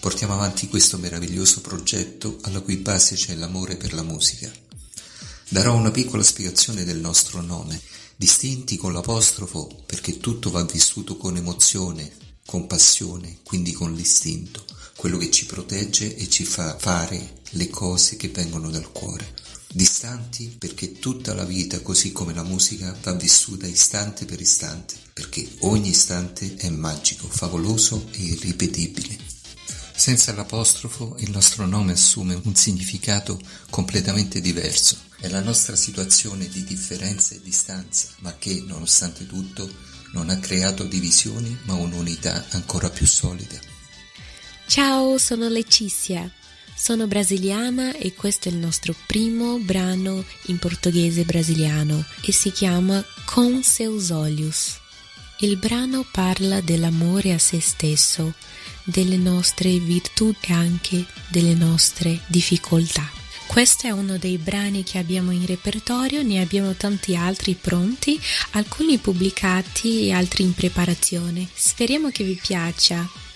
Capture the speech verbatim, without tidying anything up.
portiamo avanti questo meraviglioso progetto alla cui base c'è l'amore per la musica. Darò una piccola spiegazione del nostro nome, distinti con l'apostrofo perché tutto va vissuto con emozione, con passione, quindi con l'istinto, quello che ci protegge e ci fa fare le cose che vengono dal cuore. Distanti perché tutta la vita, così come la musica, va vissuta istante per istante, perché ogni istante è magico, favoloso e irripetibile. Senza l'apostrofo il nostro nome assume un significato completamente diverso. È la nostra situazione di differenza e distanza, ma che, nonostante tutto, non ha creato divisioni, ma un'unità ancora più solida. Ciao, sono Letícia. Sono brasiliana e questo è il nostro primo brano in portoghese brasiliano e si chiama Com Seus Olhos. Il brano parla dell'amore a se stesso, delle nostre virtù e anche delle nostre difficoltà. Questo è uno dei brani che abbiamo in repertorio, ne abbiamo tanti altri pronti, alcuni pubblicati e altri in preparazione. Speriamo che vi piaccia.